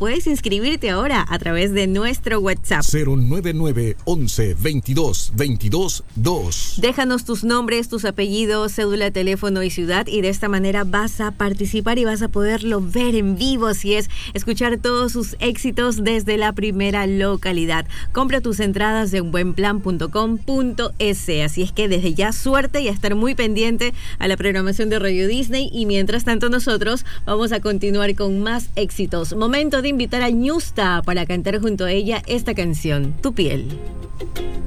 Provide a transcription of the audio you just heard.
puedes inscribirte ahora a través de nuestro WhatsApp 099 11 22 22 2. Déjanos tus nombres, tus apellidos, cédula, teléfono y ciudad, y de esta manera vas a participar y vas a poderlo ver en vivo, así es, escuchar todos sus éxitos desde la primera localidad. Compra tus entradas en buenplan.com.es. Así es que desde ya suerte y a estar muy pendiente a la programación de Radio Disney, y mientras tanto nosotros vamos a continuar con más éxitos. Momento de invitar a Ñusta para cantar junto a ella esta canción, Tu piel.